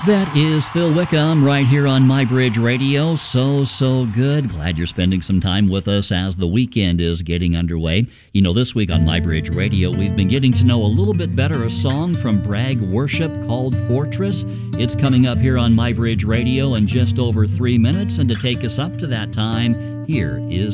That is Phil Wickham right here on My Bridge Radio. So good. Glad you're spending some time with us as the weekend is getting underway. You know, this week on My Bridge Radio, we've been getting to know a little bit better a song from Bragg Worship called Fortress. It's coming up here on My Bridge Radio in just over 3 minutes. And to take us up to that time, here is